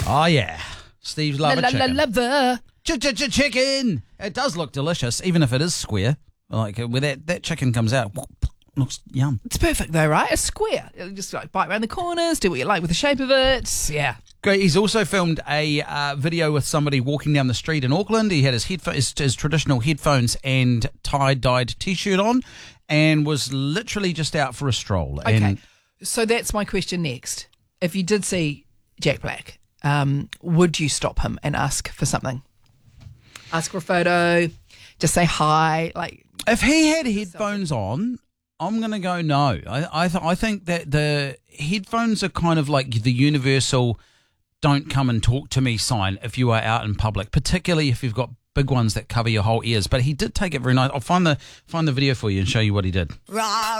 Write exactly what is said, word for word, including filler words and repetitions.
Oh, yeah. Steve's love La a la la chicken. lover. Ch-ch-ch-chicken. It does look delicious, even if it is square. Like, where that, that chicken comes out, looks yum. It's perfect though, right? A square. You just like bite around the corners, do what you like with the shape of it. Yeah. Great. He's also filmed a uh, video with somebody walking down the street in Auckland. He had his, headpho- his, his traditional headphones and tie-dyed T-shirt on and was literally just out for a stroll. Okay. And So that's my question next. If you did see Jack Black, um, would you stop him and ask for something? Ask for a photo, just say hi, like... if he had headphones on, I'm going to go no. I I, th- I think that the headphones are kind of like the universal don't come and talk to me sign if you are out in public, particularly if you've got big ones that cover your whole ears. But he did take it very nice. I'll find the find the video for you and show you what he did.